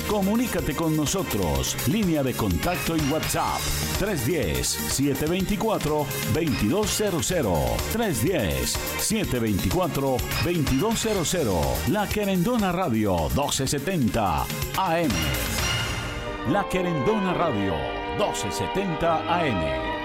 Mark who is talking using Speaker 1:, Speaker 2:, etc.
Speaker 1: Comunícate con nosotros. Línea de contacto y WhatsApp 310-724-2200. 310-724-2200. La Querendona Radio 1270 AM. La Querendona Radio 1270 AM.